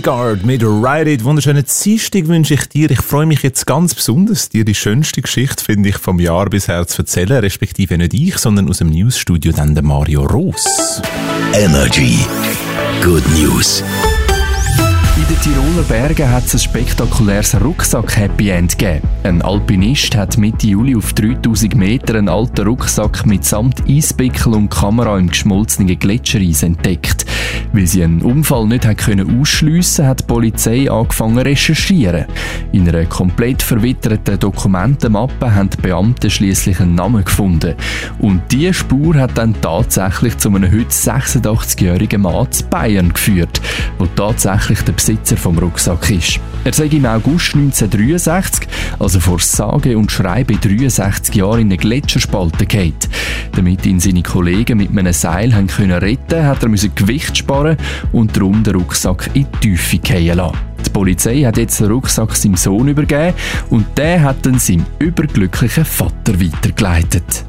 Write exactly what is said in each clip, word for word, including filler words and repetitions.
Bodyguard mit Ride It. Wunderschönen Dienstag wünsche ich dir. Ich freue mich jetzt ganz besonders, dir die schönste Geschichte, finde ich, vom Jahr bisher zu erzählen. Respektive nicht ich, sondern aus dem Newsstudio dann der Mario Roos. Energy. Good News. In den Tiroler Bergen hat es ein spektakuläres Rucksack-Happy End gegeben. Ein Alpinist hat Mitte Juli auf dreitausend Meter einen alten Rucksack mitsamt Eispickel und Kamera im geschmolzenen Gletschereis entdeckt. Weil sie einen Unfall nicht können ausschliessen konnte, hat die Polizei angefangen zu recherchieren. In einer komplett verwitterten Dokumentenmappe haben die Beamten schliesslich einen Namen gefunden. Und diese Spur hat dann tatsächlich zu einem heute sechsundachtzigjährigen Mann zu Bayern geführt, der tatsächlich der Besitzer vom Rucksack ist. Er sei im August neunzehnhundertdreiundsechzig, also vor sage und schreibe dreiundsechzig Jahren, in eine Gletscherspalte gefallen. Damit ihn seine Kollegen mit einem Seil haben können retten, hat er müssen Gewicht sparen und darum den Rucksack in die Tiefe fallen lassen. Die Polizei hat jetzt den Rucksack seinem Sohn übergeben und der hat ihn seinem überglücklichen Vater weitergeleitet.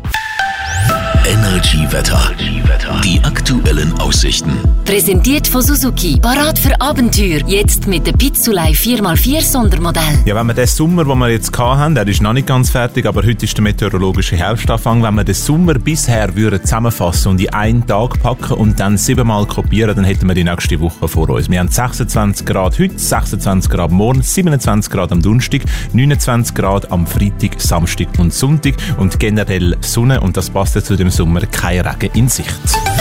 Energy Wetter. Die aktuellen Aussichten. Präsentiert von Suzuki. Parat für Abenteuer. Jetzt mit dem Pizzulei vier mal vier Sondermodell. Ja, wenn wir den Sommer, den wir jetzt hatten, der ist noch nicht ganz fertig, aber heute ist der meteorologische Herbstanfang. Wenn wir den Sommer bisher würden zusammenfassen und in einen Tag packen und dann siebenmal kopieren, dann hätten wir die nächste Woche vor uns. Wir haben sechsundzwanzig Grad heute, sechsundzwanzig Grad morgen, siebenundzwanzig Grad am Donnerstag, neunundzwanzig Grad am Freitag, Samstag und Sonntag und generell Sonne, und das passt zu dem Sommer, kein Regen in Sicht.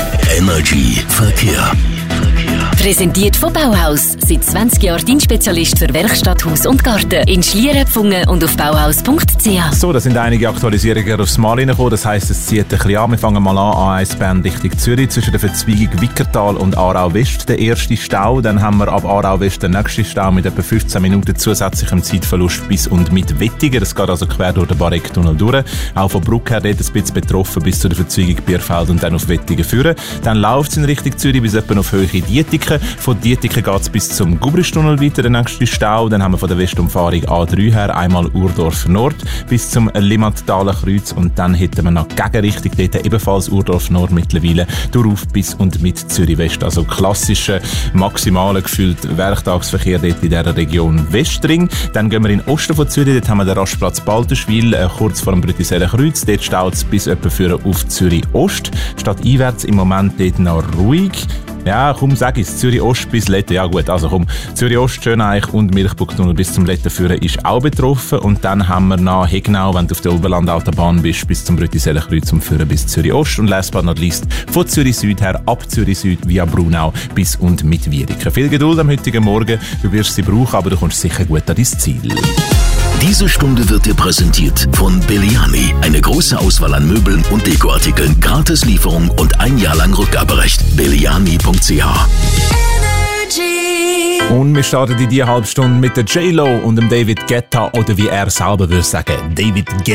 Energy Verkehr. Präsentiert von Bauhaus. Seit zwanzig Jahren Dienstspezialist für Werkstatt, Haus und Garten. In Schlieren, Pfungen und auf bauhaus punkt c h. So, da sind einige Aktualisierungen aufs Mal reingekommen. Das heisst, es zieht ein bisschen an. Wir fangen mal an. A eins Bern Richtung Zürich. Zwischen der Verzweigung Wickertal und Aarau West der erste Stau. Dann haben wir ab Aarau West den nächsten Stau mit etwa fünfzehn Minuten zusätzlichem Zeitverlust bis und mit Wettigen. Das geht also quer durch den Barecktunnel durch. Auch von Bruck her dort ein bisschen betroffen bis zu der Verzweigung Bierfeld und dann auf Wettigen führen. Dann läuft es in Richtung Zürich bis etwa auf Höhe Dietiken. Von Dietiken geht es bis zum Gubristunnel weiter, der nächste Stau. Dann haben wir von der Westumfahrung A drei her einmal Urdorf Nord bis zum Limmattaler Kreuz und dann hätten wir noch Gegenrichtung dort ebenfalls Urdorf Nord mittlerweile durch bis und mit Zürich West. Also klassischer, maximaler gefühlt Werktagsverkehr dort in dieser Region Westring. Dann gehen wir in den Osten von Zürich, dort haben wir den Rastplatz Balterschwil, äh, kurz vor dem Brütiseler Kreuz. Dort staut es bis etwa für auf Zürich Ost. Statt einwärts im Moment dort noch ruhig. Ja, komm, sag es, Zürich Ost bis Letten. Ja gut, also komm, Zürich Ost, Schöneich und Milchburgtunnel bis zum Letten führen ist auch betroffen. Und dann haben wir noch Hegnau, wenn du auf der Oberlandautobahn bist, bis zum Brütiseler Kreuz zum Führen bis Zürich Ost. Und last but not least, von Zürich Süd her, ab Zürich Süd via Brunau bis und mit Wiedeke. Viel Geduld am heutigen Morgen, du wirst sie brauchen, aber du kommst sicher gut an dein Ziel. Diese Stunde wird dir präsentiert von Belliani. Eine große Auswahl an Möbeln und Dekoartikeln, Gratislieferung und ein Jahr lang Rückgaberecht. Belliani punkt c h. Und wir starten in diese halbe Stunde mit der J-Lo und dem David Guetta, oder wie er selber würde sagen, David Guetta.